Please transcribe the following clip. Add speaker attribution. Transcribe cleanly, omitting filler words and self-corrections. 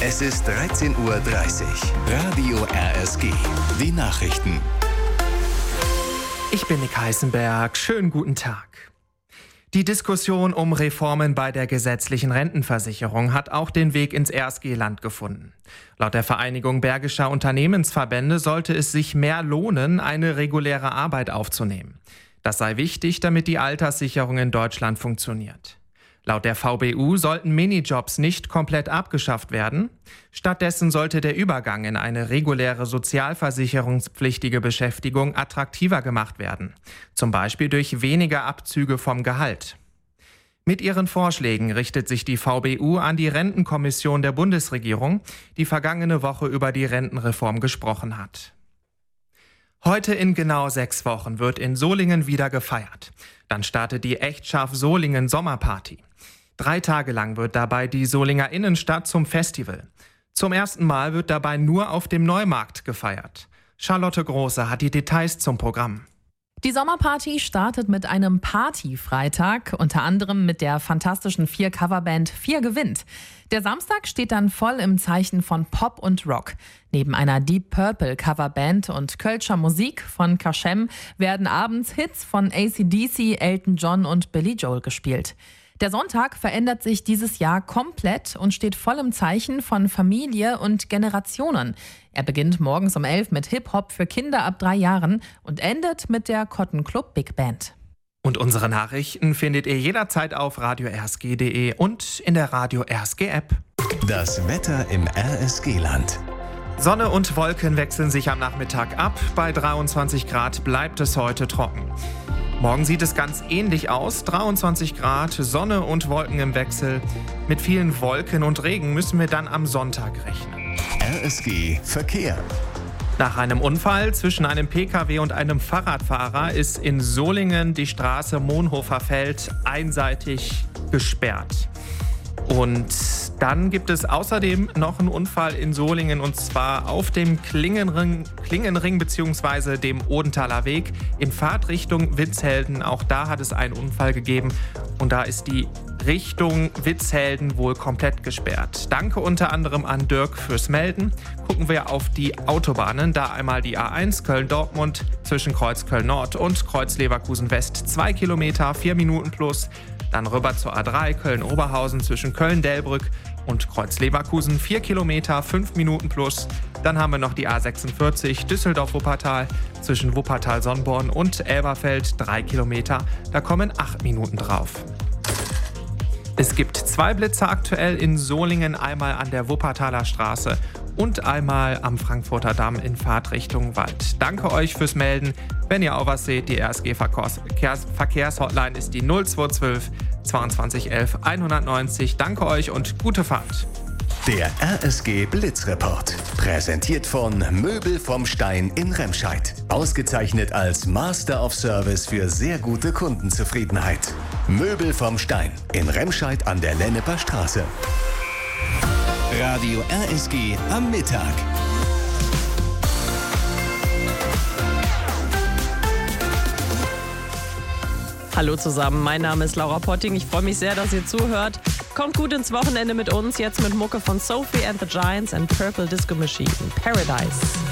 Speaker 1: Es ist 13:30 Uhr. Radio RSG. Die Nachrichten.
Speaker 2: Ich bin Nick Heißenberg. Schönen guten Tag. Die Diskussion um Reformen bei der gesetzlichen Rentenversicherung hat auch den Weg ins RSG-Land gefunden. Laut der Vereinigung Bergischer Unternehmensverbände sollte es sich mehr lohnen, eine reguläre Arbeit aufzunehmen. Das sei wichtig, damit die Alterssicherung in Deutschland funktioniert. Laut der VBU sollten Minijobs nicht komplett abgeschafft werden. Stattdessen sollte der Übergang in eine reguläre sozialversicherungspflichtige Beschäftigung attraktiver gemacht werden. Zum Beispiel durch weniger Abzüge vom Gehalt. Mit ihren Vorschlägen richtet sich die VBU an die Rentenkommission der Bundesregierung, die vergangene Woche über die Rentenreform gesprochen hat. Heute in genau 6 Wochen wird in Solingen wieder gefeiert. Dann startet die Echtscharf Solingen Sommerparty. 3 Tage lang wird dabei die Solinger Innenstadt zum Festival. Zum ersten Mal wird dabei nur auf dem Neumarkt gefeiert. Charlotte Große hat die Details zum Programm.
Speaker 3: Die Sommerparty startet mit einem Party-Freitag, unter anderem mit der fantastischen 4-Coverband 4 gewinnt. Der Samstag steht dann voll im Zeichen von Pop und Rock. Neben einer Deep Purple Coverband und Kölscher Musik von Kaschem werden abends Hits von AC/DC, Elton John und Billy Joel gespielt. Der Sonntag verändert sich dieses Jahr komplett und steht voll im Zeichen von Familie und Generationen. Er beginnt morgens um 11 mit Hip-Hop für Kinder ab 3 Jahren und endet mit der Cotton Club Big Band.
Speaker 2: Und unsere Nachrichten findet ihr jederzeit auf radio-rsg.de und in der Radio RSG App.
Speaker 1: Das Wetter im RSG-Land.
Speaker 2: Sonne und Wolken wechseln sich am Nachmittag ab. Bei 23 Grad bleibt es heute trocken. Morgen sieht es ganz ähnlich aus. 23 Grad, Sonne und Wolken im Wechsel. Mit vielen Wolken und Regen müssen wir dann am Sonntag rechnen.
Speaker 1: RSG Verkehr.
Speaker 2: Nach einem Unfall zwischen einem Pkw und einem Fahrradfahrer ist in Solingen die Straße Monhofer Feld einseitig gesperrt. Und dann gibt es außerdem noch einen Unfall in Solingen, und zwar auf dem Klingenring bzw. dem Odenthaler Weg in Fahrtrichtung Witzhelden. Auch da hat es einen Unfall gegeben und da ist die Richtung Witzhelden wohl komplett gesperrt. Danke unter anderem an Dirk fürs Melden. Gucken wir auf die Autobahnen. Da einmal die A1 Köln-Dortmund zwischen Kreuz Köln-Nord und Kreuz Leverkusen-West 2 Kilometer, 4 Minuten plus. Dann rüber zur A3 Köln-Oberhausen zwischen Köln-Delbrück und Kreuz Leverkusen 4 Kilometer, 5 Minuten plus. Dann haben wir noch die A46 Düsseldorf-Wuppertal zwischen Wuppertal-Sonnborn und Elberfeld 3 Kilometer. Da kommen 8 Minuten drauf. Es gibt 2 Blitzer aktuell in Solingen, einmal an der Wuppertaler Straße und einmal am Frankfurter Damm in Fahrtrichtung Wald. Danke euch fürs Melden. Wenn ihr auch was seht, die RSG-Verkehrshotline ist die 0212 22 11 190. Danke euch und gute Fahrt.
Speaker 1: Der RSG Blitzreport. Präsentiert von Möbel vom Stein in Remscheid. Ausgezeichnet als Master of Service für sehr gute Kundenzufriedenheit. Möbel vom Stein in Remscheid an der Lenneper Straße. Radio RSG am Mittag.
Speaker 4: Hallo zusammen, mein Name ist Laura Potting. Ich freue mich sehr, dass ihr zuhört. Kommt gut ins Wochenende mit uns, jetzt mit Mucke von Sophie and the Giants and Purple Disco Machine. Paradise.